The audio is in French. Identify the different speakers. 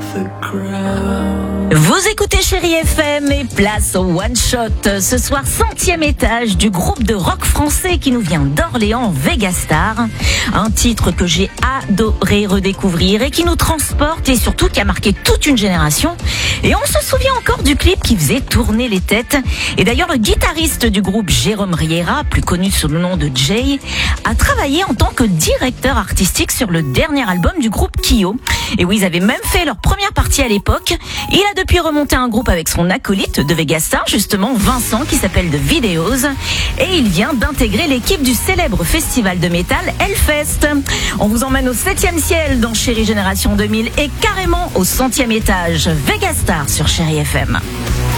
Speaker 1: Vous écoutez Chérie FM et place au One Shot. Ce soir, 100e étage du groupe de rock français qui nous vient d'Orléans, Vegastar. Un titre que j'ai adoré redécouvrir et qui nous transporte et surtout qui a marqué toute une génération. Et on se souvient encore du clip qui faisait tourner les têtes. Et d'ailleurs, le guitariste du groupe, Jérôme Riera, plus connu sous le nom de Jay, a travaillé en tant que directeur artistique sur le dernier album du groupe Kyo. Et oui, ils avaient même fait leur première partie à l'époque. Il a depuis remonté un groupe avec son acolyte de Vegastar, justement Vincent, qui s'appelle The Videos. Et il vient d'intégrer l'équipe du célèbre festival de métal Hellfest. On vous emmène au 7e ciel dans Chérie Génération 2000 et carrément au 100e étage. Vegastar sur Chérie FM.